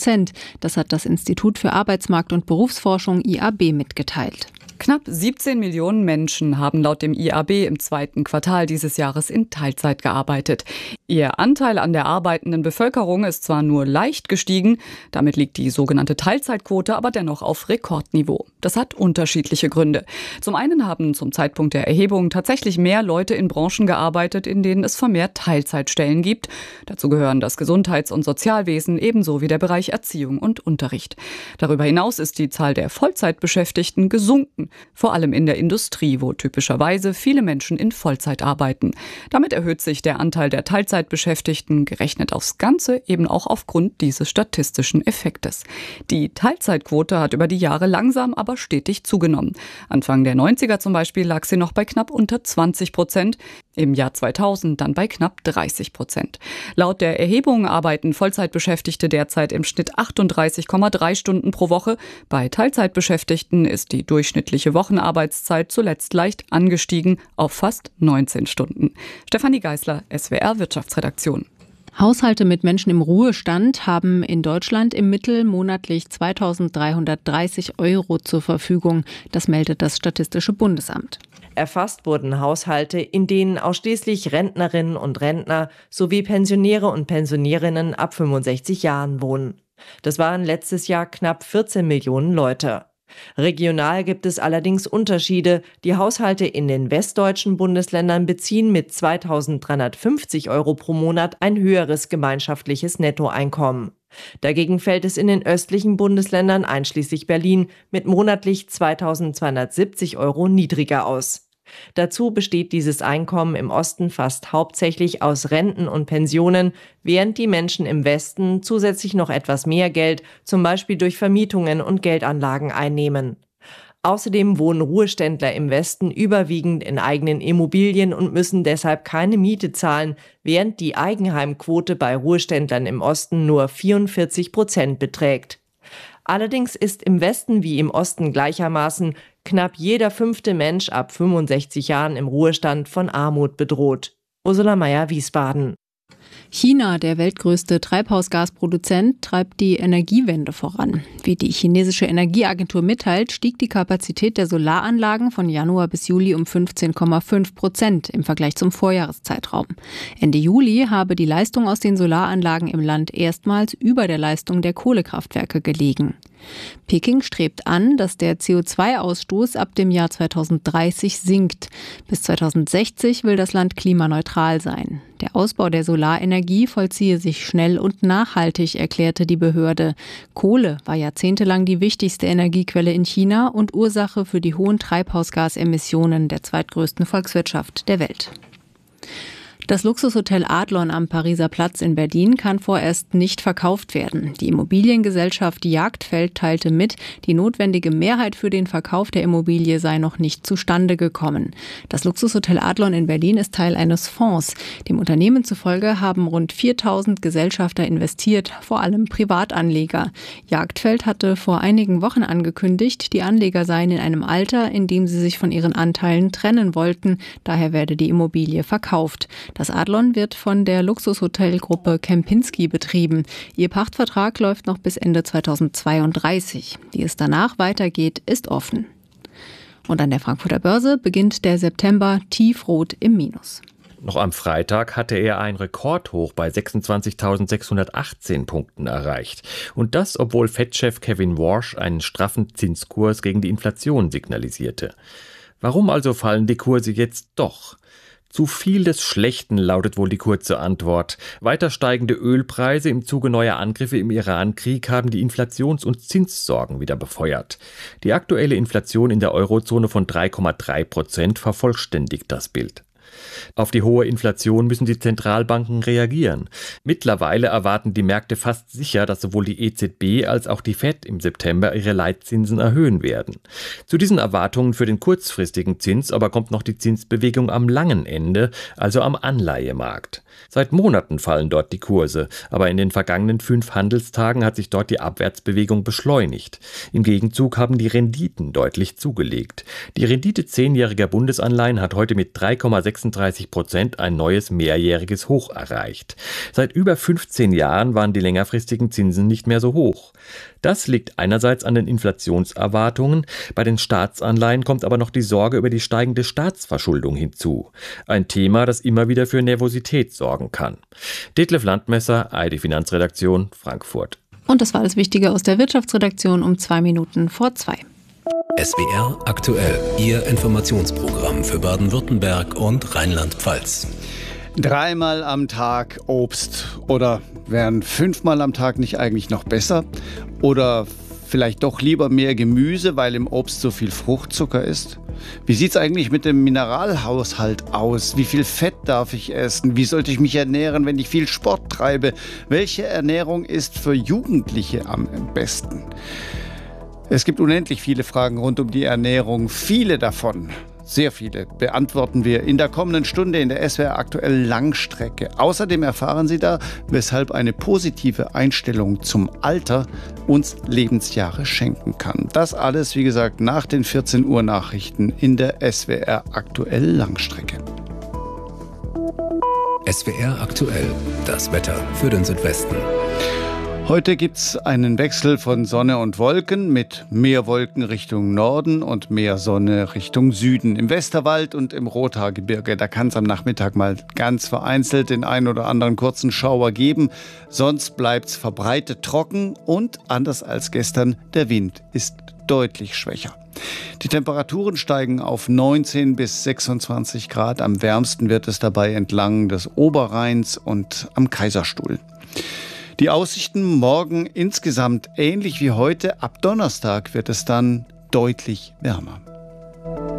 %. Das hat das Institut für Arbeitsmarkt- und Berufsforschung IAB mitgeteilt. Knapp 17 Millionen Menschen haben laut dem IAB im zweiten Quartal dieses Jahres in Teilzeit gearbeitet. Ihr Anteil an der arbeitenden Bevölkerung ist zwar nur leicht gestiegen, damit liegt die sogenannte Teilzeitquote aber dennoch auf Rekordniveau. Das hat unterschiedliche Gründe. Zum einen haben zum Zeitpunkt der Erhebung tatsächlich mehr Leute in Branchen gearbeitet, in denen es vermehrt Teilzeitstellen gibt. Dazu gehören das Gesundheits- und Sozialwesen ebenso wie der Bereich Erziehung und Unterricht. Darüber hinaus ist die Zahl der Vollzeitbeschäftigten gesunken. Vor allem in der Industrie, wo typischerweise viele Menschen in Vollzeit arbeiten. Damit erhöht sich der Anteil der Teilzeitbeschäftigten, gerechnet aufs Ganze, eben auch aufgrund dieses statistischen Effektes. Die Teilzeitquote hat über die Jahre langsam, aber stetig zugenommen. Anfang der 90er zum Beispiel lag sie noch bei knapp unter 20%, im Jahr 2000 dann bei knapp 30%. Laut der Erhebung arbeiten Vollzeitbeschäftigte derzeit im Schnitt 38,3 Stunden pro Woche. Bei Teilzeitbeschäftigten ist die durchschnittliche Wochenarbeitszeit zuletzt leicht angestiegen auf fast 19 Stunden. Stefanie Geisler, SWR Wirtschaftsredaktion. Haushalte mit Menschen im Ruhestand haben in Deutschland im Mittel monatlich 2.330 € zur Verfügung. Das meldet das Statistische Bundesamt. Erfasst wurden Haushalte, in denen ausschließlich Rentnerinnen und Rentner sowie Pensionäre und Pensionärinnen ab 65 Jahren wohnen. Das waren letztes Jahr knapp 14 Millionen Leute. Regional gibt es allerdings Unterschiede. Die Haushalte in den westdeutschen Bundesländern beziehen mit 2.350 € pro Monat ein höheres gemeinschaftliches Nettoeinkommen. Dagegen fällt es in den östlichen Bundesländern einschließlich Berlin mit monatlich 2.270 € niedriger aus. Dazu besteht dieses Einkommen im Osten fast hauptsächlich aus Renten und Pensionen, während die Menschen im Westen zusätzlich noch etwas mehr Geld, zum Beispiel durch Vermietungen und Geldanlagen, einnehmen. Außerdem wohnen Ruheständler im Westen überwiegend in eigenen Immobilien und müssen deshalb keine Miete zahlen, während die Eigenheimquote bei Ruheständlern im Osten nur 44% beträgt. Allerdings ist im Westen wie im Osten gleichermaßen knapp jeder 5. Mensch ab 65 Jahren im Ruhestand von Armut bedroht. Ursula Mayer, Wiesbaden. China, der weltgrößte Treibhausgasproduzent, treibt die Energiewende voran. Wie die chinesische Energieagentur mitteilt, stieg die Kapazität der Solaranlagen von Januar bis Juli um 15,5% im Vergleich zum Vorjahreszeitraum. Ende Juli habe die Leistung aus den Solaranlagen im Land erstmals über der Leistung der Kohlekraftwerke gelegen. Peking strebt an, dass der CO2-Ausstoß ab dem Jahr 2030 sinkt. Bis 2060 will das Land klimaneutral sein. Der Ausbau der Solarenergie vollziehe sich schnell und nachhaltig, erklärte die Behörde. Kohle war jahrzehntelang die wichtigste Energiequelle in China und Ursache für die hohen Treibhausgasemissionen der zweitgrößten Volkswirtschaft der Welt. Das Luxushotel Adlon am Pariser Platz in Berlin kann vorerst nicht verkauft werden. Die Immobiliengesellschaft Jagdfeld teilte mit, die notwendige Mehrheit für den Verkauf der Immobilie sei noch nicht zustande gekommen. Das Luxushotel Adlon in Berlin ist Teil eines Fonds. Dem Unternehmen zufolge haben rund 4.000 Gesellschafter investiert, vor allem Privatanleger. Jagdfeld hatte vor einigen Wochen angekündigt, die Anleger seien in einem Alter, in dem sie sich von ihren Anteilen trennen wollten. Daher werde die Immobilie verkauft. Das Adlon wird von der Luxushotelgruppe Kempinski betrieben. Ihr Pachtvertrag läuft noch bis Ende 2032. Wie es danach weitergeht, ist offen. Und an der Frankfurter Börse beginnt der September tiefrot im Minus. Noch am Freitag hatte er ein Rekordhoch bei 26.618 Punkten erreicht. Und das, obwohl Fed-Chef Kevin Warsh einen straffen Zinskurs gegen die Inflation signalisierte. Warum also fallen die Kurse jetzt doch? Zu viel des Schlechten lautet wohl die kurze Antwort. Weiter steigende Ölpreise im Zuge neuer Angriffe im Iran-Krieg haben die Inflations- und Zinssorgen wieder befeuert. Die aktuelle Inflation in der Eurozone von 3,3% vervollständigt das Bild. Auf die hohe Inflation müssen die Zentralbanken reagieren. Mittlerweile erwarten die Märkte fast sicher, dass sowohl die EZB als auch die Fed im September ihre Leitzinsen erhöhen werden. Zu diesen Erwartungen für den kurzfristigen Zins aber kommt noch die Zinsbewegung am langen Ende, also am Anleihemarkt. Seit Monaten fallen dort die Kurse, aber in den vergangenen 5 Handelstagen hat sich dort die Abwärtsbewegung beschleunigt. Im Gegenzug haben die Renditen deutlich zugelegt. Die Rendite 10-jähriger Bundesanleihen hat heute mit 3,6 36% ein neues mehrjähriges Hoch erreicht. Seit über 15 Jahren waren die längerfristigen Zinsen nicht mehr so hoch. Das liegt einerseits an den Inflationserwartungen, bei den Staatsanleihen kommt aber noch die Sorge über die steigende Staatsverschuldung hinzu. Ein Thema, das immer wieder für Nervosität sorgen kann. Detlef Landmesser, ARD Finanzredaktion, Frankfurt. Und das war das Wichtige aus der Wirtschaftsredaktion um 2:02. SWR aktuell, Ihr Informationsprogramm für Baden-Württemberg und Rheinland-Pfalz. 3-mal am Tag Obst. Oder wären 5-mal am Tag nicht eigentlich noch besser? Oder vielleicht doch lieber mehr Gemüse, weil im Obst so viel Fruchtzucker ist? Wie sieht es eigentlich mit dem Mineralhaushalt aus? Wie viel Fett darf ich essen? Wie sollte ich mich ernähren, wenn ich viel Sport treibe? Welche Ernährung ist für Jugendliche am besten? Es gibt unendlich viele Fragen rund um die Ernährung. Viele davon, sehr viele, beantworten wir in der kommenden Stunde in der SWR aktuell Langstrecke. Außerdem erfahren Sie da, weshalb eine positive Einstellung zum Alter uns Lebensjahre schenken kann. Das alles, wie gesagt, nach den 14 Uhr Nachrichten in der SWR aktuell Langstrecke. SWR aktuell, das Wetter für den Südwesten. Heute gibt es einen Wechsel von Sonne und Wolken mit mehr Wolken Richtung Norden und mehr Sonne Richtung Süden. Im Westerwald und im Rothaargebirge, da kann es am Nachmittag mal ganz vereinzelt den einen oder anderen kurzen Schauer geben. Sonst bleibt es verbreitet trocken und, anders als gestern, der Wind ist deutlich schwächer. Die Temperaturen steigen auf 19 bis 26 Grad. Am wärmsten wird es dabei entlang des Oberrheins und am Kaiserstuhl. Die Aussichten morgen insgesamt ähnlich wie heute. Ab Donnerstag wird es dann deutlich wärmer.